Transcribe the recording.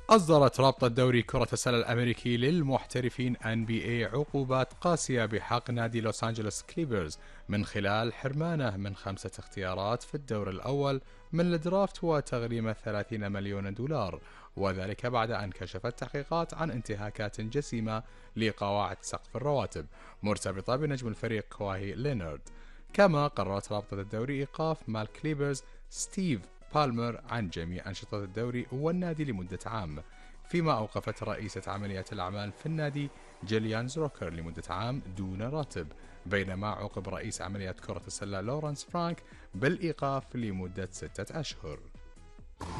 أصدرت رابطة دوري كرة السلة الأمريكي للمحترفين NBA عقوبات قاسية بحق نادي لوس أنجلوس كليبرز من خلال حرمانه من 5 اختيارات في الدور الأول من الدرافت وتغريمه 30 مليون دولار، وذلك بعد أن كشفت تحقيقات عن انتهاكات جسيمة لقواعد سقف الرواتب مرتبطة بنجم الفريق كواهي لينارد. كما قررت رابطة الدوري إيقاف مال كليبرز ستيف بالمر عن جميع أنشطة الدوري والنادي لمدة عام، فيما أوقفت رئيسة عمليات الأعمال في النادي جيليان زروكر لمدة عام دون راتب، بينما عوقب رئيس عمليات كرة السلة لورانس فرانك بالإيقاف لمدة 6 أشهر.